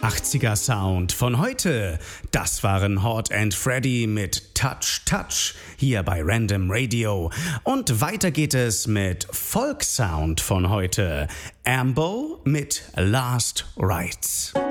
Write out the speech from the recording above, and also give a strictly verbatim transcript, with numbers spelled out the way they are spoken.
achtziger Sound von heute. Das waren Hot and Freddy mit Touch Touch hier bei Random Radio. Und weiter geht es mit Folk Sound von heute. Ambo mit Last Rites.